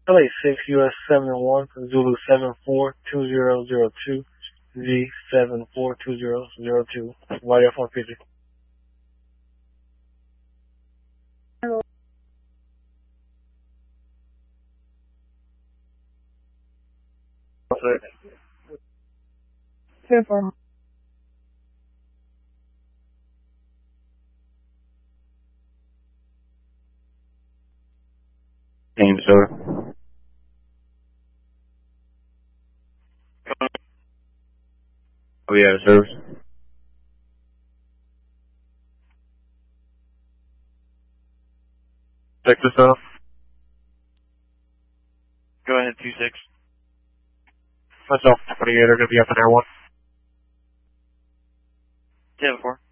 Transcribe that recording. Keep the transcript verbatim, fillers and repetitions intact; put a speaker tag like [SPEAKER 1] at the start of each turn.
[SPEAKER 1] L A six U S seven one Zulu seven four two zero zero two Z seven four two zero zero two. Y F one fifty.
[SPEAKER 2] Hello. Here for
[SPEAKER 3] Name, sir. Oh, yeah, service. Check this out.
[SPEAKER 4] Go ahead, two six.
[SPEAKER 1] Myself, twenty-eight are going to be up in there one.
[SPEAKER 4] seven four.